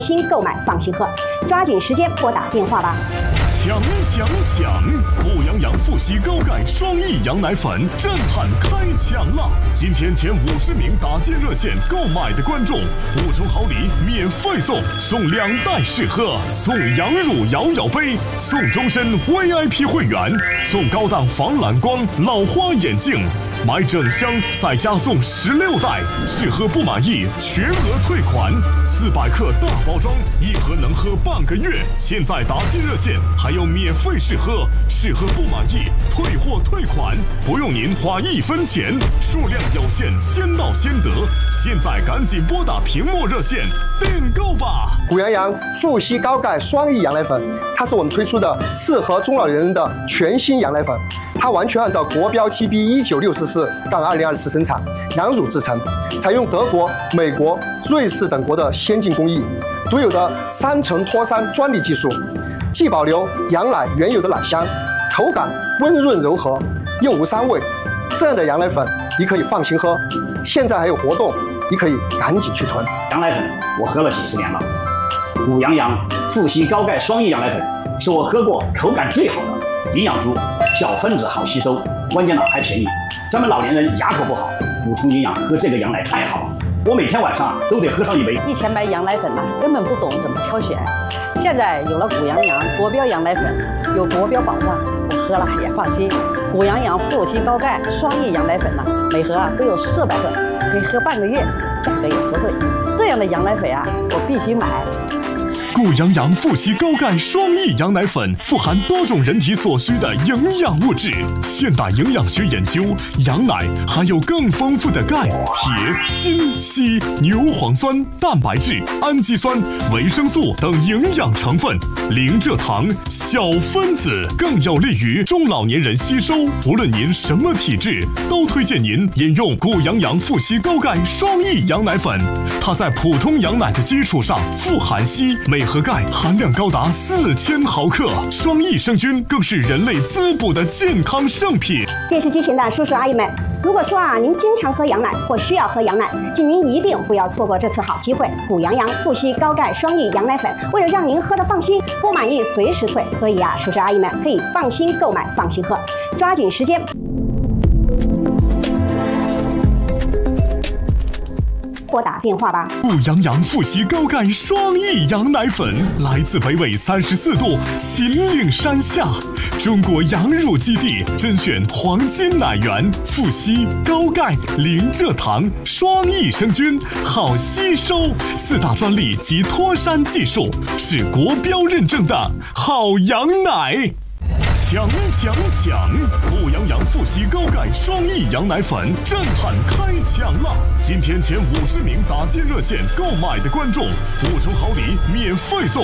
新购买放心喝，抓紧时间拨打电话吧。 想！步羊羊富硒高钙双益羊奶粉震撼开抢了！今天前50名打进热线购买的观众，5重好礼免费送2袋试喝，送羊乳摇摇杯，送终身 VIP 会员，送高档防蓝光老花眼镜。买整箱再加送16袋，试喝不满意全额退款。400克大包装，1盒能喝半个月。现在打进热线还有免费试喝，试喝不满意退货退款，不用您花1分钱，数量有限，先到先得。现在赶紧拨打屏幕热线订购吧！ 谷羊羊富硒高钙双益羊奶粉，它是我们推出的适合中老年人的全新羊奶粉，它完全按照国标 GB1964-2024生产，羊乳制成，采用德国、美国、瑞士等国的先进工艺，独有的3层脱酸专利技术，既保留羊奶原有的奶香，口感温润柔和，又无膻味。这样的羊奶粉你可以放心喝。现在还有活动，你可以赶紧去囤。 羊奶粉我喝了几十年了，谷羊羊富硒高钙双益羊奶粉是我喝过口感最好的，营养足，小分子好吸收，关键呢还便宜。咱们老年人牙口不好，补充营养喝这个羊奶太好了。我每天晚上都得喝上1杯。 以前买羊奶粉呢，根本不懂怎么挑选，现在有了谷羊羊国标羊奶粉，有国标保障，我喝了也放心。谷羊羊富硒高钙双益羊奶粉呢，每盒都有400克，可以喝半个月，价格也实惠。这样的羊奶粉啊，我必须买。 谷羊羊富硒高钙双益羊奶粉富含多种人体所需的营养物质。现代营养学研究，羊奶含有更丰富的钙、铁、锌、硒、牛磺酸、蛋白质、氨基酸、维生素等营养成分，零蔗糖、小分子，更有利于中老年人吸收。无论您什么体质，都推荐您饮用谷羊羊富硒高钙双益羊奶粉。它在普通羊奶的基础上富含硒，每盒钙含量高达4000毫克，双益生菌更是人类滋补的健康圣品。 电视机前的叔叔阿姨们，如果说您经常喝羊奶或需要喝羊奶，请您一定不要错过这次好机会。谷羊羊富硒高钙双益羊奶粉，为了让您喝得放心，不满意随时退，所以叔叔阿姨们可以放心购买，放心喝，抓紧时间。拨打电话吧。 谷羊羊富硒高钙双益羊奶粉来自北纬34度秦岭山下，中国羊乳基地甄选黄金奶源，富硒高钙零蔗糖双益生菌，好吸收，4大专利及脱山技术，是国标认证的好羊奶。想！步羊羊富硒高钙双益羊奶粉震撼开抢了！今天前50名打进热线购买的观众，5重好礼免费送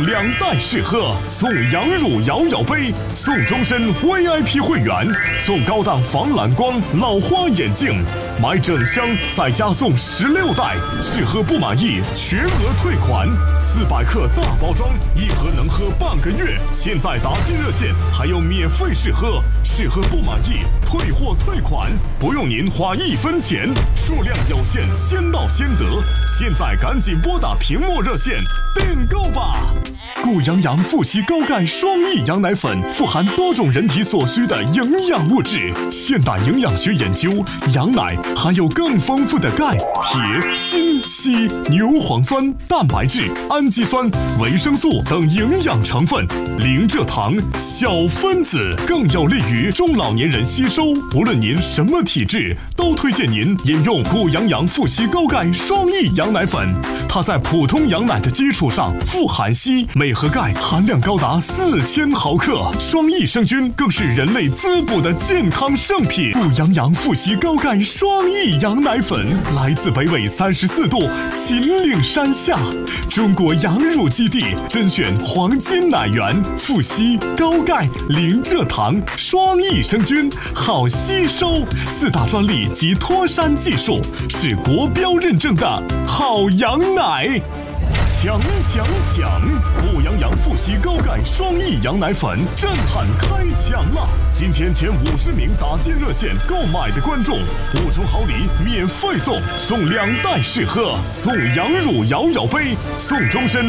2袋试喝，送羊乳摇摇杯，送终身 VIP 会员，送高档防蓝光老花眼镜。买整箱再加送16袋，试喝不满意全额退款。400克大包装，1盒能喝半个月。现在打进热线还有免费试喝，试喝不满意退货退款，不用您花1分钱，数量有限，先到先得。现在赶紧拨打屏幕热线订购吧！谷羊羊富硒高钙双益羊奶粉富含多种人体所需的营养物质。现代营养学研究，羊奶含有更丰富的钙、铁、锌、硒、牛磺酸、蛋白质、氨基酸、维生素等营养成分，零蔗糖、小分子，更有利于中老年人吸收。无论您什么体质，都推荐您饮用谷羊羊富硒高钙双益羊奶粉。它在普通羊奶的基础上富含硒，每盒钙含量高达4000毫克，双益生菌更是人类滋补的健康圣品。谷羊羊富硒高钙双益羊奶粉来自北纬34度秦岭山下，中国羊乳基地甄选黄金奶源，富硒高钙零蔗糖双益生菌，好吸收，4大专利及脱山技术，是国标认证的好羊奶。 抢！补阳阳富硒高钙双益羊奶粉震撼开抢了！今天前50名打进热线购买的观众，5重好礼免费送，送2袋试喝，送羊乳摇摇杯，送终身